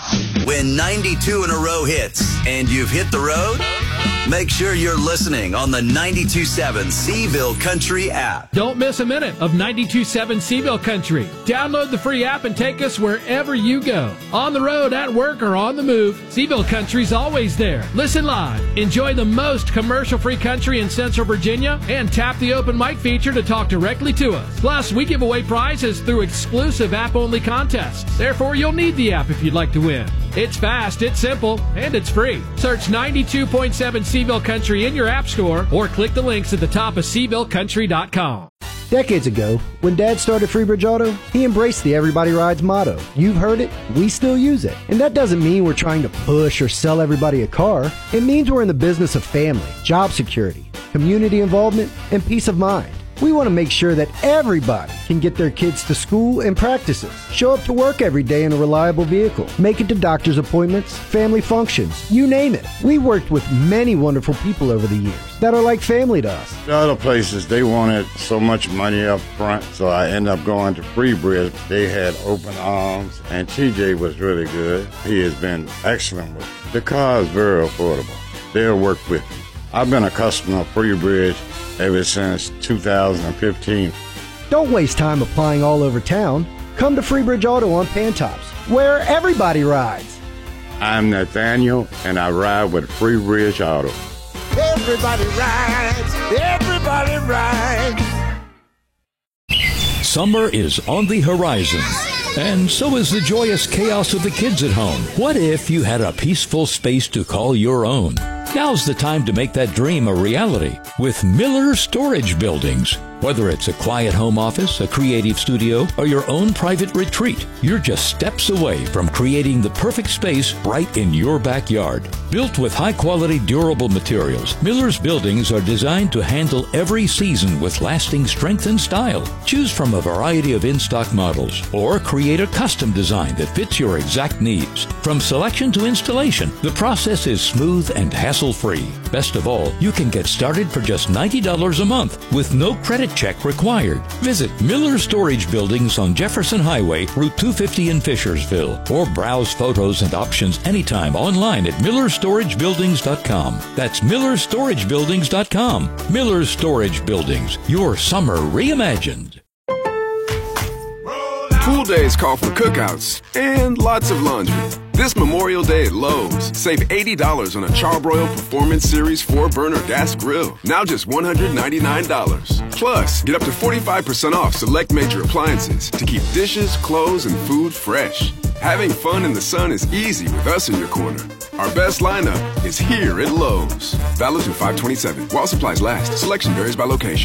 When 92 in a row hits and you've hit the road, make sure you're listening on the 92.7 Seville Country app. Don't miss a minute of 92.7 Seville Country. Download the free app and take us wherever you go. On the road, at work, or on the move, Seville Country's always there. Listen live. Enjoy the most commercial-free country in Central Virginia and tap the open mic feature to talk directly to us. Plus, we give away prizes through exclusive app-only contests. Therefore, you'll need the app if you'd like to win. It's fast, it's simple, and it's free. Search 92.7 Seville Country in your app store or click the links at the top of SevilleCountry.com. Decades ago, when Dad started Freebridge Auto, he embraced the Everybody Rides motto. You've heard it, we still use it. And that doesn't mean we're trying to push or sell everybody a car. It means we're in the business of family, job security, community involvement, and peace of mind. We want to make sure that everybody can get their kids to school and practices, show up to work every day in a reliable vehicle, make it to doctor's appointments, family functions, you name it. We've worked with many wonderful people over the years that are like family to us. The other places, they wanted so much money up front, so I ended up going to Freebridge. They had open arms, and TJ was really good. He has been excellent with it. The car is very affordable. They'll work with me. I've been a customer of Freebridge ever since 2015. Don't waste time applying all over town. Come to Freebridge Auto on Pantops, where everybody rides. I'm Nathaniel, and I ride with Freebridge Auto. Everybody rides. Everybody rides. Summer is on the horizon, and so is the joyous chaos of the kids at home. What if you had a peaceful space to call your own? Now's the time to make that dream a reality with Miller Storage Buildings. Whether it's a quiet home office, a creative studio, or your own private retreat, you're just steps away from creating the perfect space right in your backyard. Built with high-quality, durable materials, Miller's buildings are designed to handle every season with lasting strength and style. Choose from a variety of in-stock models, or create a custom design that fits your exact needs. From selection to installation, the process is smooth and hassle-free. Best of all, you can get started for just $90 a month with no credit check required. Visit Miller Storage Buildings on Jefferson Highway, Route 250 in Fishersville, or browse photos and options anytime online at MillerStorageBuildings.com. That's MillerStorageBuildings.com. Miller Storage Buildings, your summer reimagined. Pool days call for cookouts and lots of laundry. This Memorial Day at Lowe's, save $80 on a Charbroil Performance Series 4-burner gas grill. Now just $199. Plus, get up to 45% off select major appliances to keep dishes, clothes, and food fresh. Having fun in the sun is easy with us in your corner. Our best lineup is here at Lowe's. Valid through 5/27. While supplies last. Selection varies by location.